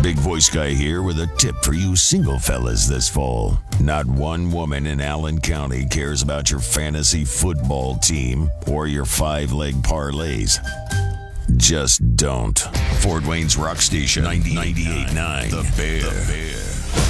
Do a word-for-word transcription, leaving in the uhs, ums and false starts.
Big Voice Guy here with a tip for you single fellas this fall. Not one woman in Allen County cares about your fantasy football team or your five-leg parlays. Just don't. Fort Wayne's Rock Station ninety-eight point nine. The Bear. The Bear.